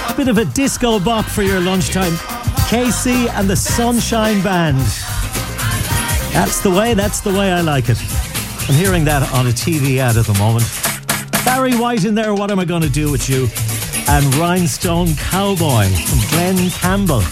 Bit of a disco bop for your lunchtime. KC and the Sunshine Band. That's the way I like it. I'm hearing that on a TV ad at the moment. Barry White in there, What Am I Gonna Do With You? And Rhinestone Cowboy from Glenn Campbell.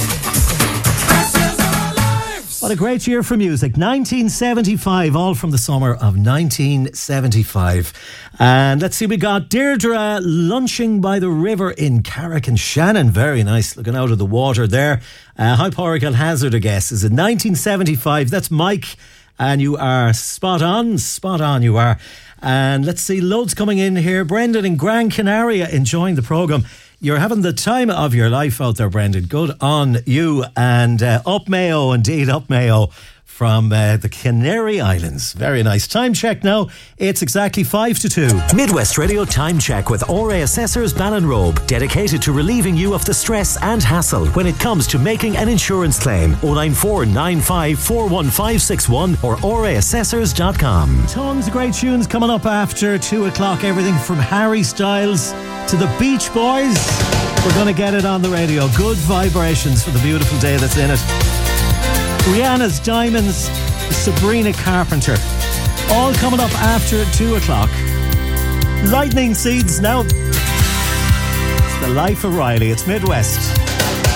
What a great year for music. 1975, all from the summer of 1975. And let's see, we got Deirdre lunching by the river in Carrick-on-Shannon. Very nice, looking out of the water there. How power can hazard a guess? Is it 1975? That's Mike. And you are spot on you are. And let's see, loads coming in here. Brendan in Gran Canaria enjoying the programme. You're having the time of your life out there, Brendan. Good on you. And up Mayo, indeed, up Mayo from the Canary Islands. Very nice. Time check now. It's exactly 5 to 2. Midwest Radio Time Check with RA Assessors Ballinrobe, dedicated to relieving you of the stress and hassle when it comes to making an insurance claim. 094 95 41561 or raassessors.com. Tons of great tunes coming up after 2 o'clock. Everything from Harry Styles to the Beach Boys. We're going to get it on the radio. Good vibrations for the beautiful day that's in it. Rihanna's Diamonds, Sabrina Carpenter. All coming up after 2 o'clock. Lightning Seeds now. It's the life of Riley. It's Midwest.